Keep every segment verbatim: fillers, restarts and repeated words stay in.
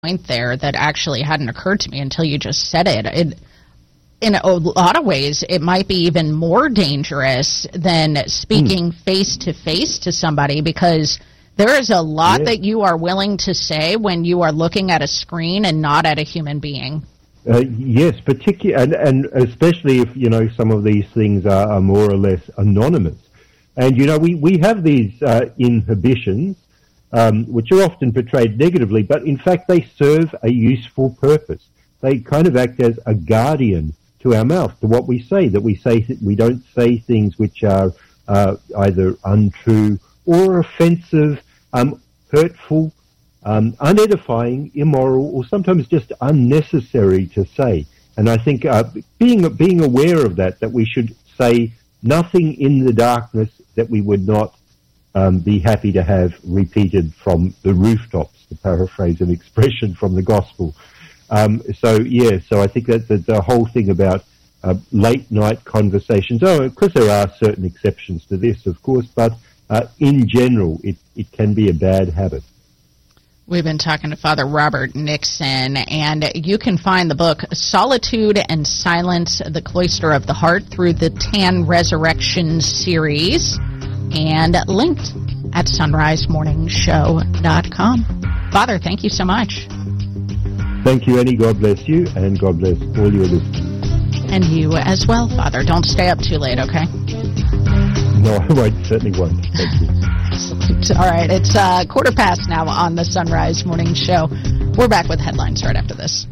point there that actually hadn't occurred to me until you just said it. It in a lot of ways, it might be even more dangerous than speaking face to face to somebody, because there is a lot yeah. that you are willing to say when you are looking at a screen and not at a human being. Uh, yes, particularly, and, and especially if, you know, some of these things are, are more or less anonymous. And, you know, we, we have these uh, inhibitions, um, which are often portrayed negatively, but in fact they serve a useful purpose. They kind of act as a guardian to our mouth, to what we say, that we say we don't say things which are uh, either untrue or offensive, um, hurtful, um, unedifying, immoral, or sometimes just unnecessary to say. And I think uh, being being aware of that, that we should say nothing in the darkness that we would not um, be happy to have repeated from the rooftops, to paraphrase an expression from the gospel. Um, so, yeah, so I think that the, the whole thing about uh, late-night conversations, oh, of course there are certain exceptions to this, of course, but uh, in general, it, it can be a bad habit. We've been talking to Father Robert Nixon, and you can find the book Solitude and Silence, The Cloister of the Heart, through the Tan Resurrection series, and linked at sunrise morning show dot com. Father, thank you so much. Thank you, Annie. God bless you, and God bless all your listeners. And you as well, Father. Don't stay up too late, okay? No, I won't. Certainly won't. Thank you. Excellent. All right, it's uh, quarter past now on the Sunrise Morning Show. We're back with headlines right after this.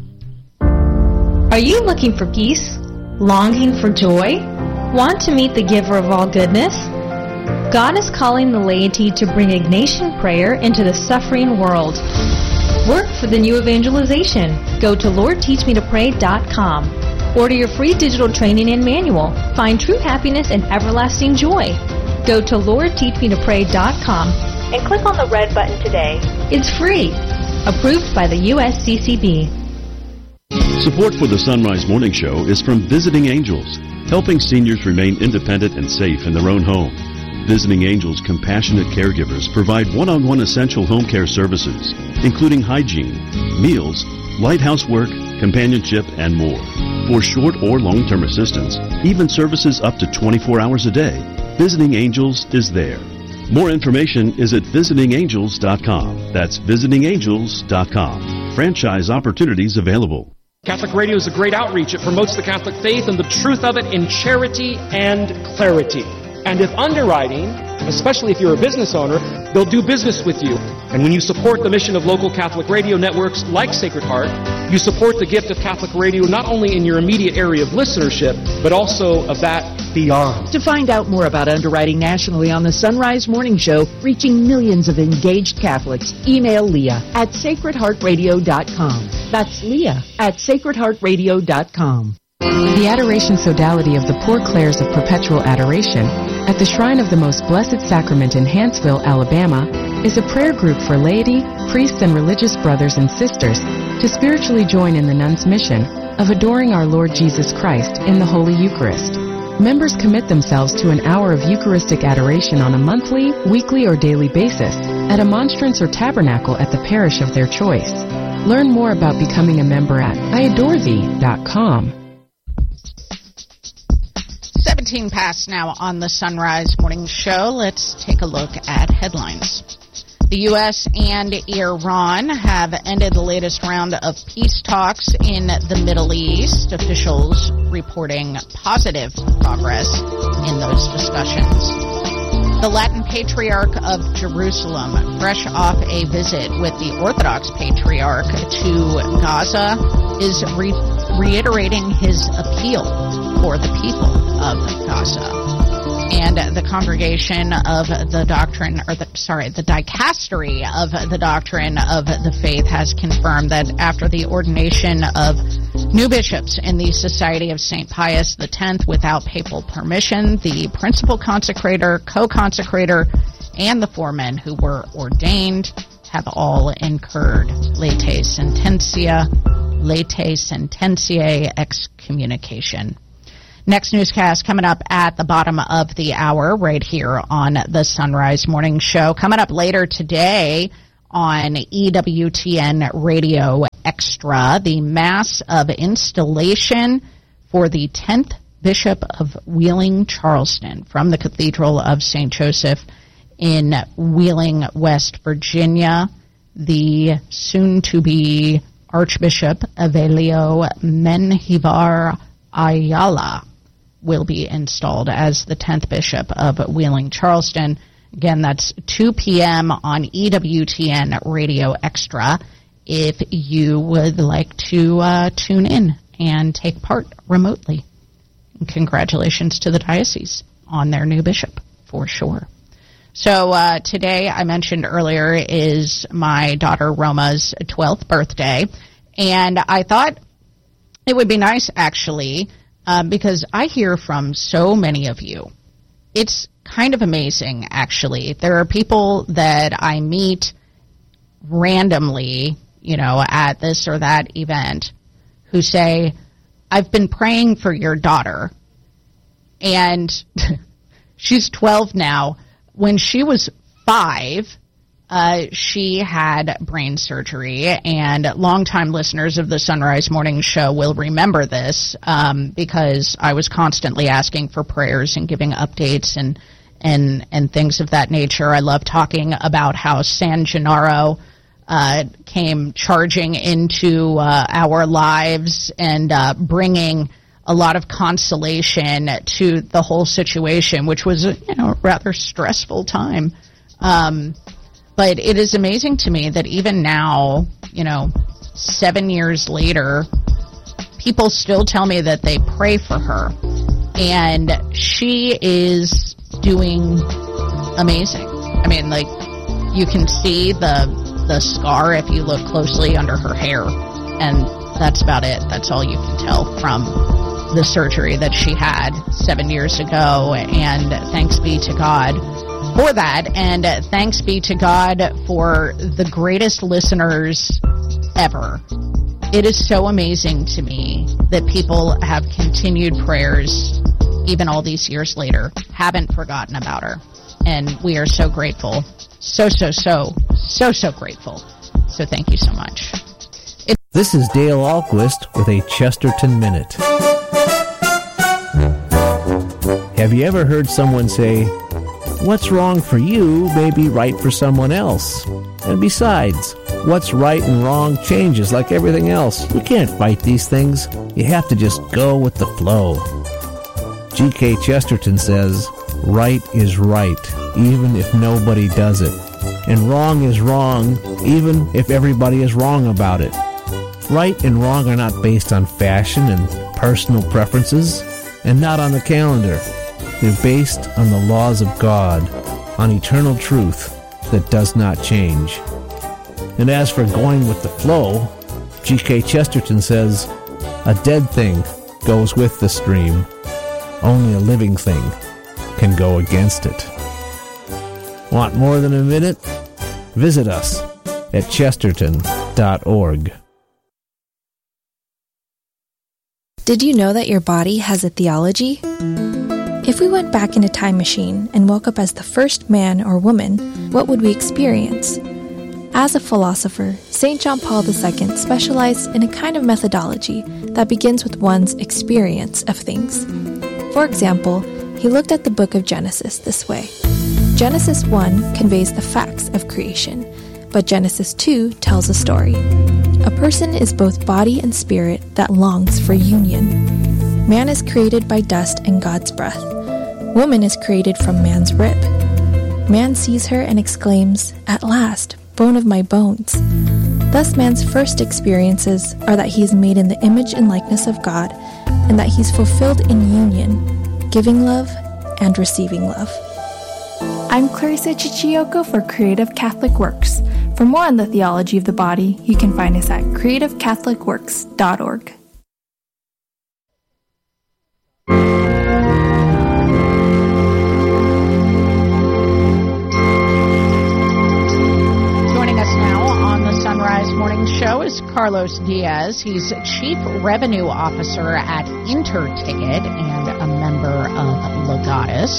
Are you looking for peace? Longing for joy? Want to meet the giver of all goodness? God is calling the laity to bring Ignatian prayer into the suffering world. Work for the new evangelization. Go to lord teach me to pray dot com. Order your free digital training and manual. Find true happiness and everlasting joy. Go to lord teach me to pray dot com and click on the red button today. It's free. Approved by the U S C C B. Support for the Sunrise Morning Show is from Visiting Angels, helping seniors remain independent and safe in their own home. Visiting Angels compassionate caregivers provide one-on-one essential home care services, including hygiene, meals, light housework, companionship, and more. For short or long-term assistance, even services up to twenty-four hours a day, Visiting Angels is there. More information is at visiting angels dot com. That's visiting angels dot com. Franchise opportunities available. Catholic Radio is a great outreach. It promotes the Catholic faith and the truth of it in charity and clarity. And if underwriting, especially if you're a business owner, they'll do business with you. And when you support the mission of local Catholic radio networks like Sacred Heart, you support the gift of Catholic radio not only in your immediate area of listenership, but also of that beyond. To find out more about underwriting nationally on the Sunrise Morning Show, reaching millions of engaged Catholics, email Leah at sacred heart radio dot com. That's Leah at sacred heart radio dot com. The Adoration Sodality of the Poor Clares of Perpetual Adoration at the Shrine of the Most Blessed Sacrament in Hanceville, Alabama, is a prayer group for laity, priests, and religious brothers and sisters to spiritually join in the nuns' mission of adoring our Lord Jesus Christ in the Holy Eucharist. Members commit themselves to an hour of Eucharistic adoration on a monthly, weekly, or daily basis at a monstrance or tabernacle at the parish of their choice. Learn more about becoming a member at I adore thee dot com. seventeen past now on the Sunrise Morning Show. Let's take a look at headlines. The U S and Iran have ended the latest round of peace talks in the Middle East, officials reporting positive progress in those discussions. The Latin Patriarch of Jerusalem, fresh off a visit with the Orthodox Patriarch to Gaza, is re- reiterating his appeal for the people of Gaza. And the Congregation of the Doctrine, or the, sorry, the Dicastery of the Doctrine of the Faith has confirmed that after the ordination of new bishops in the Society of Saint Pius X without papal permission, the principal consecrator, co-consecrator, and the four men who were ordained have all incurred latae sententia, latae sententiae excommunication. Next newscast coming up at the bottom of the hour right here on the Sunrise Morning Show. Coming up later today on E W T N Radio Extra, the Mass of Installation for the tenth Bishop of Wheeling Charleston from the Cathedral of Saint Joseph in Wheeling, West Virginia. The soon-to-be Archbishop Avelio Menjivar Ayala will be installed as the tenth Bishop of Wheeling Charleston. Again, that's two p.m. on E W T N Radio Extra if you would like to uh, tune in and take part remotely. And congratulations to the diocese on their new bishop, for sure. So uh, today, I mentioned earlier, is my daughter Roma's twelfth birthday, and I thought it would be nice, actually, uh, because I hear from so many of you. It's kind of amazing, actually. There are people that I meet randomly, you know, at this or that event who say, I've been praying for your daughter, and she's twelve now. When she was five, uh, she had brain surgery, and longtime listeners of the Sunrise Morning Show will remember this um, because I was constantly asking for prayers and giving updates and and and things of that nature. I love talking about how San Gennaro uh, came charging into uh, our lives and uh, bringing a lot of consolation to the whole situation, which was a you know, rather stressful time. Um, but it is amazing to me that even now, you know, seven years later, people still tell me that they pray for her. And she is doing amazing. I mean, like, you can see the the scar if you look closely under her hair. And that's about it. That's all you can tell from the surgery that she had seven years ago, and thanks be to God for that, and thanks be to God for the greatest listeners ever. It is so amazing to me that people have continued prayers even all these years later, haven't forgotten about her, and we are so grateful. So, so, so, so, so grateful. So thank you so much. It- this is Dale Ahlquist with a Chesterton Minute. Have you ever heard someone say, what's wrong for you may be right for someone else? And besides, what's right and wrong changes like everything else. You can't fight these things. You have to just go with the flow. G K Chesterton says, right is right, even if nobody does it. And wrong is wrong, even if everybody is wrong about it. Right and wrong are not based on fashion and personal preferences, and not on the calendar. They're based on the laws of God, on eternal truth that does not change. And as for going with the flow, G K Chesterton says, a dead thing goes with the stream. Only a living thing can go against it. Want more than a minute? Visit us at chesterton dot org. Did you know that your body has a theology? If we went back in a time machine and woke up as the first man or woman, what would we experience? As a philosopher, Saint John Paul the Second specialized in a kind of methodology that begins with one's experience of things. For example, he looked at the book of Genesis this way. Genesis one conveys the facts of creation, but Genesis two tells a story. A person is both body and spirit that longs for union. Man is created by dust and God's breath. Woman is created from man's rib. Man sees her and exclaims, "At last, bone of my bones." Thus man's first experiences are that he is made in the image and likeness of God, and that he's fulfilled in union, giving love and receiving love. I'm Clarissa Chichiyoko for Creative Catholic Works. For more on the theology of the body, you can find us at creative catholic works dot org. Morning show is Carlos Diaz. He's Chief Revenue Officer at Interticket and a member of Legatus.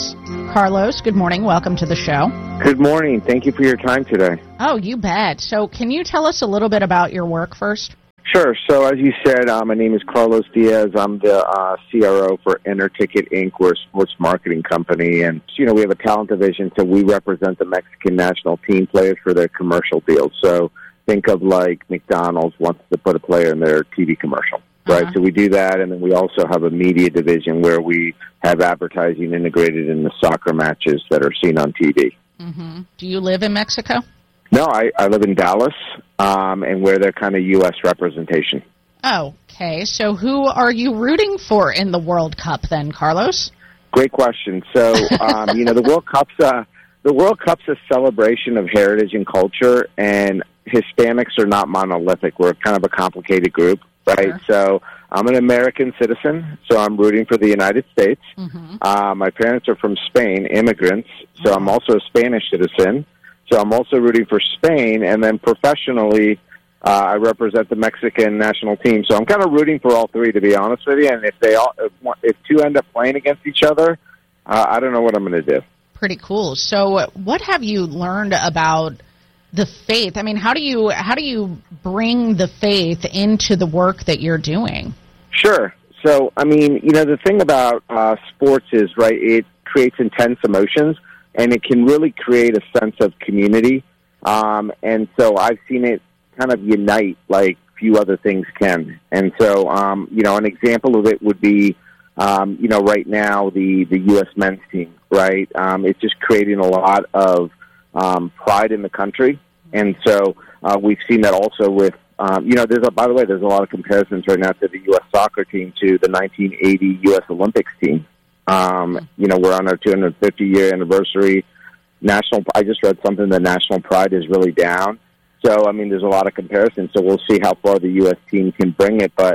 Carlos. Good morning. Welcome to the show. Good morning. Thank you for your time today. Oh, you bet. So can you tell us a little bit about your work first? Sure. So as you said, uh, my name is Carlos Diaz. I'm the uh, C R O for Interticket Incorporated. We're a sports marketing company. And, you know, we have a talent division, so we represent the Mexican national team players for their commercial deals. So think of like McDonald's wants to put a player in their T V commercial, right? Uh-huh. So we do that, and then we also have a media division where we have advertising integrated in the soccer matches that are seen on T V. Mm-hmm. Do you live in Mexico? No, I, I live in Dallas, um, and we're their kind of U S representation. Oh, okay. So who are you rooting for in the World Cup then, Carlos? Great question. So, um, you know, the World Cup's a, the World Cup's a celebration of heritage and culture, and Hispanics are not monolithic. We're kind of a complicated group, right? Sure. So I'm an American citizen, so I'm rooting for the United States. Mm-hmm. Uh, my parents are from Spain, immigrants, so mm-hmm. I'm also a Spanish citizen. So I'm also rooting for Spain, and then professionally, uh, I represent the Mexican national team. So I'm kind of rooting for all three, to be honest with you. And if they all, if, if two end up playing against each other, uh, I don't know what I'm going to do. Pretty cool. So what have you learned about the faith? I mean, how do you how do you bring the faith into the work that you're doing? Sure. So, I mean, you know, the thing about uh, sports is, right, it creates intense emotions, and it can really create a sense of community. Um, and so I've seen it kind of unite like few other things can. And so, um, you know, an example of it would be, um, you know, right now the, the U S men's team, right? Um, it's just creating a lot of um, pride in the country. And so uh, we've seen that also with, um, you know, there's a, by the way, there's a lot of comparisons right now to the U S soccer team to the nineteen eighty U S Olympics team. Um, you know, we're on our two hundred fifty year anniversary. National, I just read something that national pride is really down. So, I mean, there's a lot of comparisons. So we'll see how far the U S team can bring it, but,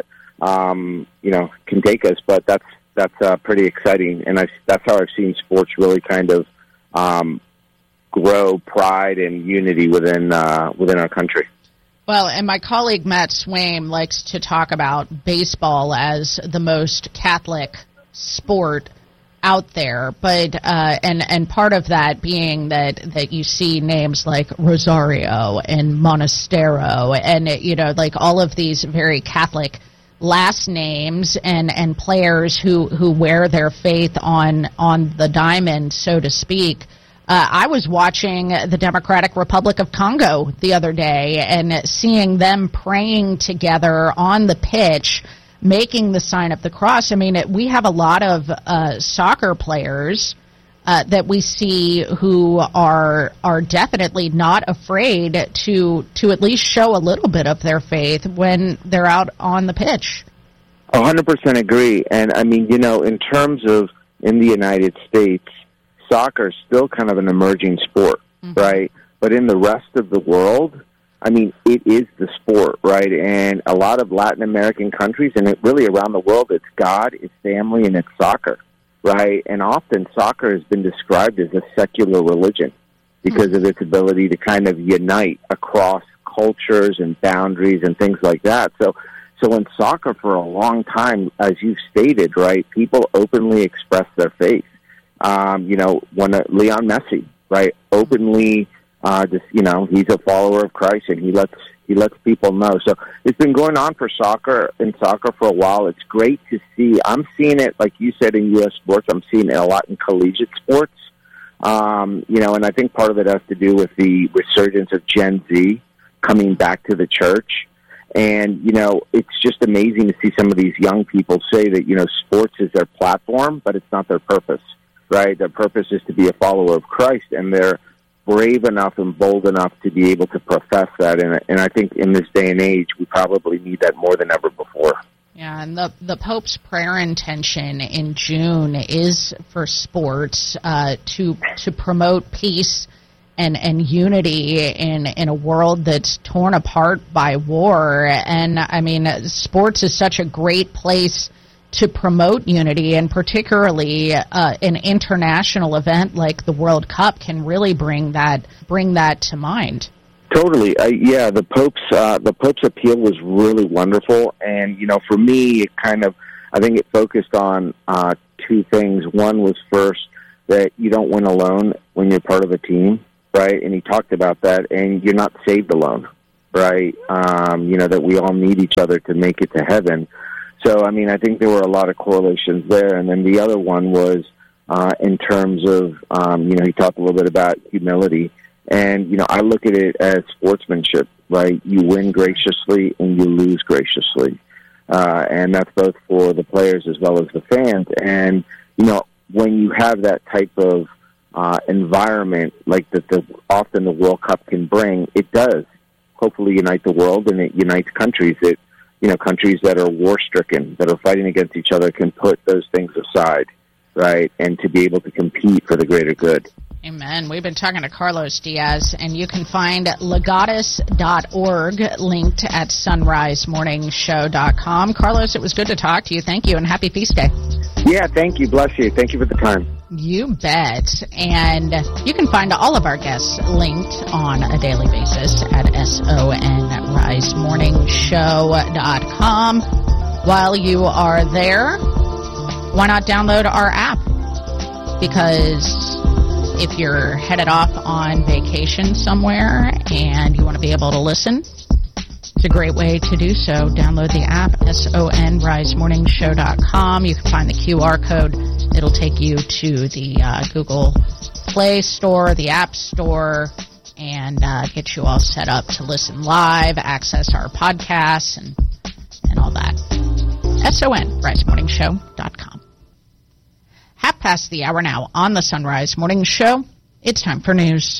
um, you know, can take us. But that's that's uh, pretty exciting. And I, that's how I've seen sports really kind of um, grow pride and unity within uh, within our country. Well, and my colleague Matt Swaim likes to talk about baseball as the most Catholic sport out there, but uh, and and part of that being that that you see names like Rosario and Monastero, and you know, like all of these very Catholic last names and and players who who wear their faith on on the diamond, so to speak. Uh, I was watching the Democratic Republic of Congo the other day and seeing them praying together on the pitch, making the sign of the cross. I mean, it, we have a lot of uh, soccer players uh, that we see who are are definitely not afraid to to at least show a little bit of their faith when they're out on the pitch. one hundred percent agree. And, I mean, you know, in terms of in the United States, soccer is still kind of an emerging sport, mm-hmm. right? But in the rest of the world, I mean, it is the sport, right? And a lot of Latin American countries, and it really around the world, it's God, it's family, and it's soccer, right? And often soccer has been described as a secular religion because mm-hmm. of its ability to kind of unite across cultures and boundaries and things like that. So, so in soccer for a long time, as you've stated, right, people openly express their faith. Um, you know, when uh, Leon Messi, right, openly, uh, just, you know, he's a follower of Christ, and he lets he lets people know. So it's been going on for soccer in soccer for a while. It's great to see. I'm seeing it, like you said, in U S sports. I'm seeing it a lot in collegiate sports. Um, you know, and I think part of it has to do with the resurgence of Gen Z coming back to the church. And, you know, it's just amazing to see some of these young people say that, you know, sports is their platform, but it's not their purpose. Right, their purpose is to be a follower of Christ, and they're brave enough and bold enough to be able to profess that. And, and I think in this day and age, we probably need that more than ever before. Yeah, and the the Pope's prayer intention in June is for sports uh, to to promote peace and and unity in in a world that's torn apart by war. And I mean, sports is such a great place to promote unity, and particularly uh, an international event like the World Cup can really bring that bring that to mind. Totally, uh, yeah. The Pope's uh, the Pope's appeal was really wonderful, and you know, for me, it kind of I think it focused on uh, two things. One was first that you don't win alone when you're part of a team, right? And he talked about that, and you're not saved alone, right? Um, you know, that we all need each other to make it to heaven. So, I mean, I think there were a lot of correlations there. And then the other one was uh, in terms of, um, you know, he talked a little bit about humility. And, you know, I look at it as sportsmanship, right? You win graciously and you lose graciously. Uh, and that's both for the players as well as the fans. And, you know, when you have that type of uh, environment like that the, often the World Cup can bring, it does hopefully unite the world, and it unites countries. It, you know, countries that are war-stricken, that are fighting against each other, can put those things aside, right, and to be able to compete for the greater good. Amen. We've been talking to Carlos Diaz, and you can find legatus dot org linked at sunrise morning show dot com. Carlos, it was good to talk to you. Thank you, and happy Feast Day. Yeah, thank you. Bless you. Thank you for the time. You bet. And you can find all of our guests linked on a daily basis at sunrise morning show dot com. While you are there, why not download our app? Because if you're headed off on vacation somewhere and you want to be able to listen, it's a great way to do so. Download the app, sunrise morning show dot com. You can find the Q R code. It'll take you to the uh, Google Play Store, the App Store, and uh, get you all set up to listen live, access our podcasts, and, and all that. sunrise morning show dot com. Half past the hour now on the Sunrise Morning Show. It's time for news.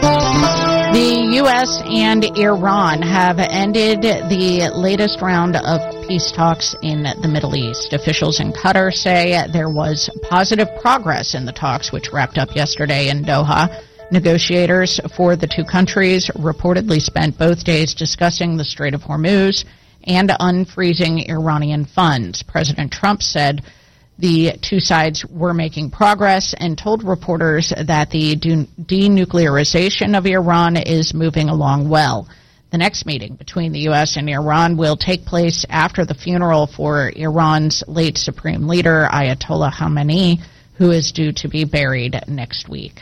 The U S and Iran have ended the latest round of peace talks in the Middle East. Officials in Qatar say there was positive progress in the talks, which wrapped up yesterday in Doha. Negotiators for the two countries reportedly spent both days discussing the Strait of Hormuz and unfreezing Iranian funds. President Trump said the two sides were making progress and told reporters that the denuclearization of Iran is moving along well. The next meeting between the U S and Iran will take place after the funeral for Iran's late supreme leader, Ayatollah Khamenei, who is due to be buried next week.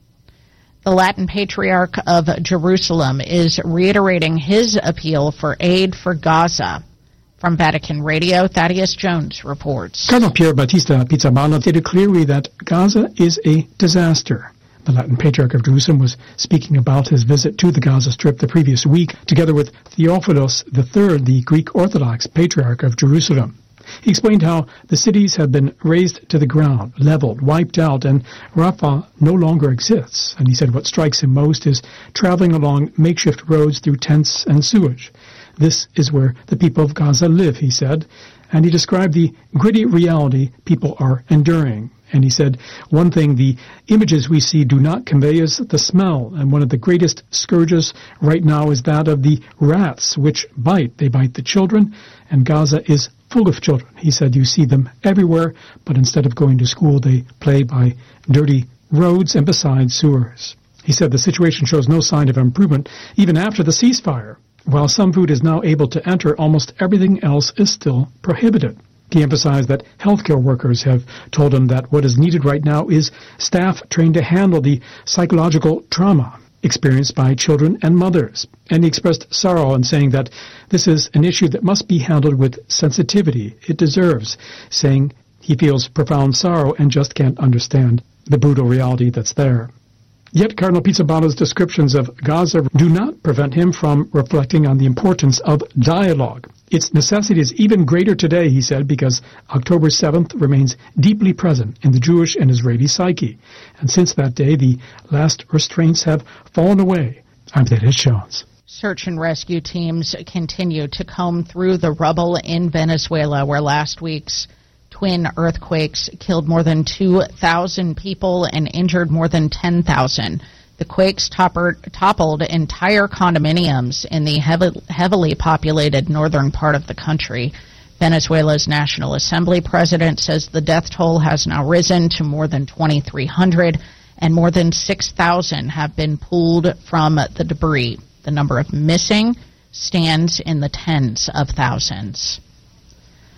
The Latin Patriarch of Jerusalem is reiterating his appeal for aid for Gaza. From Vatican Radio, Thaddeus Jones reports. Cardinal Pier Battista Pizzaballa stated clearly that Gaza is a disaster. The Latin Patriarch of Jerusalem was speaking about his visit to the Gaza Strip the previous week, together with Theophilos the Third, the Greek Orthodox Patriarch of Jerusalem. He explained how the cities have been razed to the ground, leveled, wiped out, and Rafah no longer exists. And he said what strikes him most is traveling along makeshift roads through tents and sewage. This is where the people of Gaza live, he said, and he described the gritty reality people are enduring. And he said, one thing the images we see do not convey is the smell, and one of the greatest scourges right now is that of the rats, which bite. They bite the children, and Gaza is full of children. He said you see them everywhere, but instead of going to school, they play by dirty roads and beside sewers. He said the situation shows no sign of improvement even after the ceasefire. While some food is now able to enter, almost everything else is still prohibited. He emphasized that healthcare workers have told him that what is needed right now is staff trained to handle the psychological trauma experienced by children and mothers. And he expressed sorrow in saying that this is an issue that must be handled with sensitivity it deserves, saying he feels profound sorrow and just can't understand the brutal reality that's there. Yet Cardinal Pizzaballa's descriptions of Gaza do not prevent him from reflecting on the importance of dialogue. Its necessity is even greater today, he said, because October seventh remains deeply present in the Jewish and Israeli psyche. And since that day, the last restraints have fallen away. I'm Thaddeus Jones. Search and rescue teams continue to comb through the rubble in Venezuela, where last week's twin earthquakes killed more than two thousand people and injured more than ten thousand. The quakes topper, toppled entire condominiums in the heavy, heavily populated northern part of the country. Venezuela's National Assembly president says the death toll has now risen to more than twenty-three hundred, and more than six thousand have been pulled from the debris. The number of missing stands in the tens of thousands.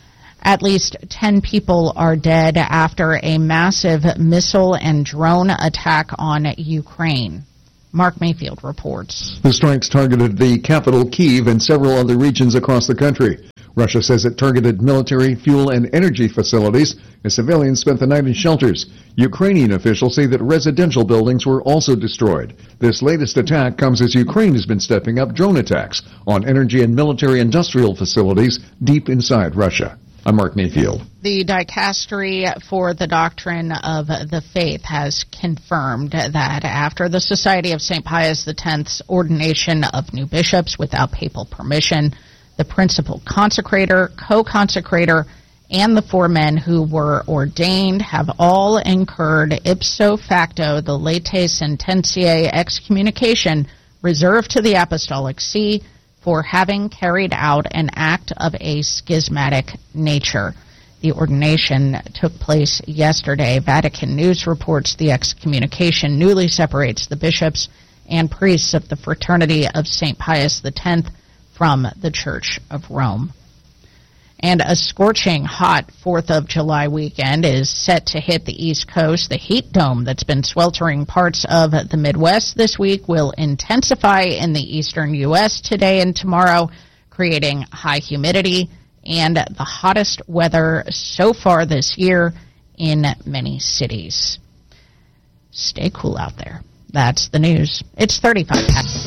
At least ten people are dead after a massive missile and drone attack on Ukraine. Mark Mayfield reports. The strikes targeted the capital, Kyiv, and several other regions across the country. Russia says it targeted military, fuel, and energy facilities as civilians spent the night in shelters. Ukrainian officials say that residential buildings were also destroyed. This latest attack comes as Ukraine has been stepping up drone attacks on energy and military-industrial facilities deep inside Russia. I'm Mark Mayfield. The Dicastery for the Doctrine of the Faith has confirmed that after the Society of Saint Pius X's ordination of new bishops without papal permission, the principal consecrator, co-consecrator, and the four men who were ordained have all incurred ipso facto the late sententiae excommunication reserved to the Apostolic See for having carried out an act of a schismatic nature. The ordination took place yesterday. Vatican News reports the excommunication newly separates the bishops and priests of the Fraternity of Saint Pius X from the Church of Rome. And a scorching hot fourth of July weekend is set to hit the East Coast. The heat dome that's been sweltering parts of the Midwest this week will intensify in the eastern U S today and tomorrow, creating high humidity and the hottest weather so far this year in many cities. Stay cool out there. That's the news. It's thirty-five past.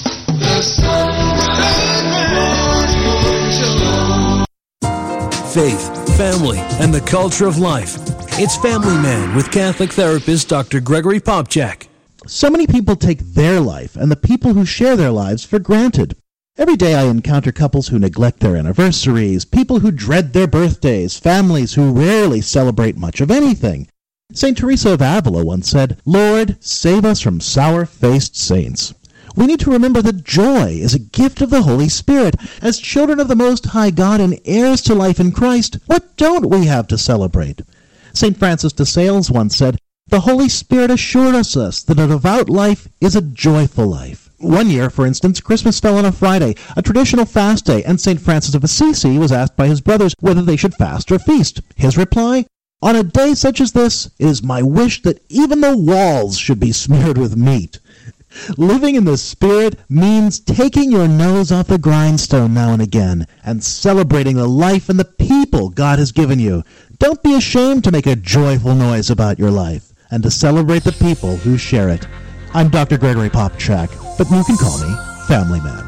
Faith, family, and the culture of life. It's Family Man with Catholic therapist Doctor Gregory Popcak. So many people take their life and the people who share their lives for granted. Every day I encounter couples who neglect their anniversaries, people who dread their birthdays, families who rarely celebrate much of anything. Saint Teresa of Avila once said, "Lord, save us from sour-faced saints." We need to remember that joy is a gift of the Holy Spirit. As children of the Most High God and heirs to life in Christ, what don't we have to celebrate? Saint Francis de Sales once said, "The Holy Spirit assures us that a devout life is a joyful life." One year, for instance, Christmas fell on a Friday, a traditional fast day, and Saint Francis of Assisi was asked by his brothers whether they should fast or feast. His reply, "On a day such as this, it is my wish that even the walls should be smeared with meat." Living in the Spirit means taking your nose off the grindstone now and again and celebrating the life and the people God has given you. Don't be ashamed to make a joyful noise about your life and to celebrate the people who share it. I'm Doctor Gregory Popcak, but you can call me Family Man.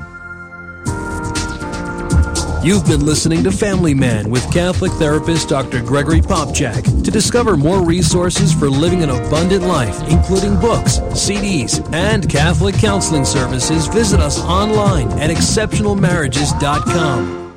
You've been listening to Family Man with Catholic therapist Doctor Gregory Popcak. To discover more resources for living an abundant life, including books, C Ds, and Catholic counseling services, visit us online at exceptional marriages dot com.